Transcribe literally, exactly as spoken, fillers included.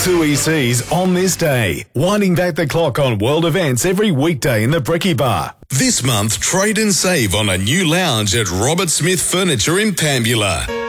Two E Cs on this day, winding back the clock on world events every weekday in the Brekkie Bar. This month, trade and save on a new lounge at Robert Smith Furniture in Pambula.